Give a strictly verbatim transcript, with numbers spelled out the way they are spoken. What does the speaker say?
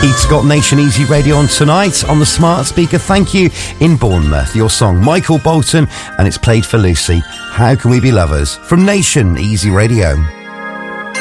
Keith's got Nation Easy Radio on tonight on the smart speaker. Thank you in Bournemouth. Your song, Michael Bolton, and it's played for Lucy. How Can We Be Lovers? From Nation Easy Radio.